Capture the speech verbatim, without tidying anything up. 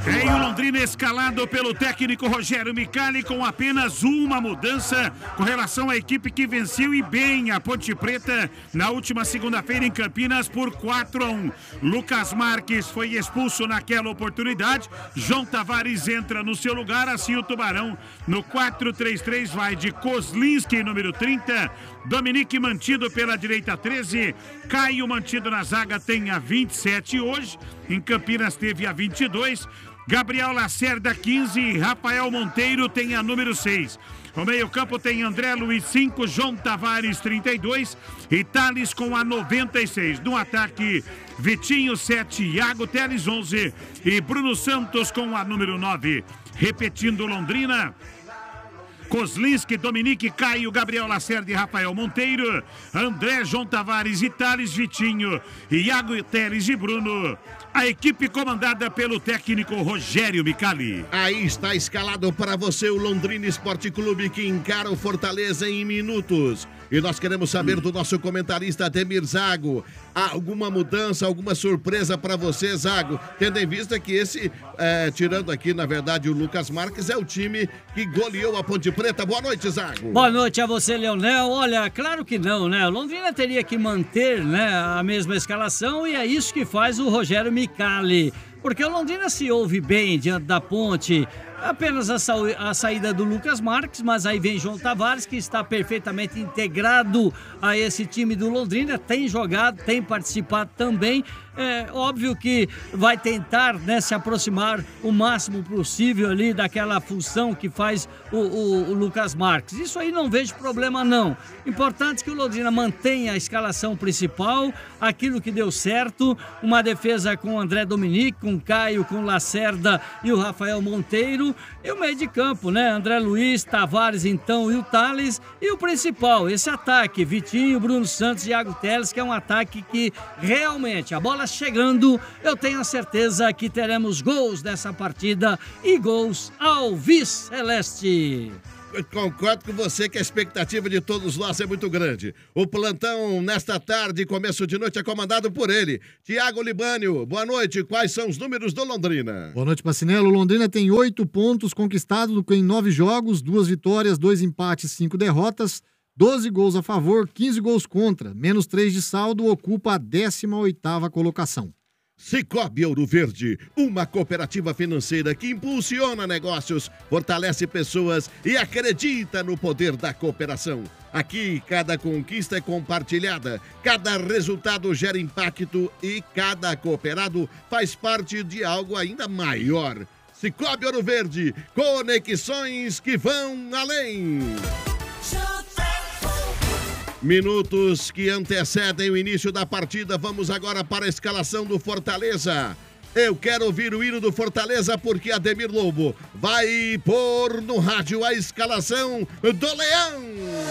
Em o Londrina escalado pelo técnico Rogério Micali com apenas uma mudança com relação à equipe que venceu e bem a Ponte Preta na última segunda-feira em Campinas por quatro a um. Lucas Marques foi expulso naquela oportunidade. João Tavares entra no seu lugar, assim o Tubarão no quatro três três vai de Kozlinski, número trinta, Dominique mantido pela direita treze, Caio mantido na zaga tem a vinte e sete hoje, em Campinas teve a vinte e dois, Gabriel Lacerda quinze e Rafael Monteiro tem a número seis. No meio-campo tem André Luiz cinco, João Tavares trinta e dois e Thales com a noventa e seis. No ataque, Vitinho sete, Iago Teles onze e Bruno Santos com a número nove. Repetindo Londrina: Kozlinski, Dominique, Caio, Gabriel Lacerda e Rafael Monteiro, André, João Tavares e Thales, Vitinho, Iago Teles e Bruno. A equipe comandada pelo técnico Rogério Micali. Aí está escalado para você o Londrina Esporte Clube, que encara o Fortaleza em minutos. E nós queremos saber do nosso comentarista Ademir Zago, há alguma mudança, alguma surpresa para você, Zago? Tendo em vista que esse, é, tirando aqui, na verdade, o Lucas Marques, é o time que goleou a Ponte Preta. Boa noite, Zago. Boa noite a você, Leonel. Olha, claro que não, né? O Londrina teria que manter, né, a mesma escalação e é isso que faz o Rogério Micali. Porque o Londrina se ouve bem diante da Ponte. Apenas a, sa a saída do Lucas Marques, mas aí vem João Tavares, que está perfeitamente integrado a esse time do Londrina, tem jogado, tem participado também. É óbvio que vai tentar, né, se aproximar o máximo possível ali daquela função que faz o, o, o Lucas Marques. Isso aí não vejo problema não. Importante que o Londrina mantenha a escalação principal, aquilo que deu certo, uma defesa com o André Dominique, com o Caio, com o Lacerda e o Rafael Monteiro, e o meio de campo, né? André Luiz, Tavares então e o Thales, e o principal, esse ataque, Vitinho, Bruno Santos e Iago Teles, que é um ataque que realmente, a bola chegando, eu tenho a certeza que teremos gols nessa partida e gols Alvis Celeste. Eu concordo com você que a expectativa de todos nós é muito grande. O plantão nesta tarde, começo de noite, é comandado por ele, Tiago Libânio. Boa noite, quais são os números do Londrina? Boa noite, Passinello. O Londrina tem oito pontos conquistados em nove jogos, duas vitórias, dois empates, cinco derrotas, doze gols a favor, quinze gols contra, menos três de saldo, ocupa a décima oitava colocação. Cicobi Ouro Verde, uma cooperativa financeira que impulsiona negócios, fortalece pessoas e acredita no poder da cooperação. Aqui, cada conquista é compartilhada, cada resultado gera impacto e cada cooperado faz parte de algo ainda maior. Cicobi Ouro Verde, conexões que vão além. Minutos que antecedem o início da partida, vamos agora para a escalação do Fortaleza. Eu quero ouvir o hino do Fortaleza porque Ademir Lobo vai pôr no rádio a escalação do Leão.